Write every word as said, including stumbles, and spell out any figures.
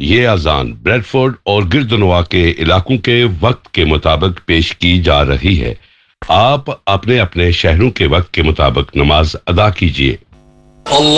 ये अजान ब्रेडफोर्ड और गिरदनवा के इलाकों के वक्त के मुताबिक पेश की जा रही है। आप अपने अपने शहरों के वक्त के मुताबिक नमाज अदा कीजिए।